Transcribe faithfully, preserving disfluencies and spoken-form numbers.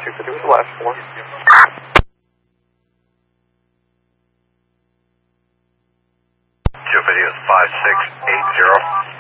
two fifty with the last four. two fifty is five six eight zero.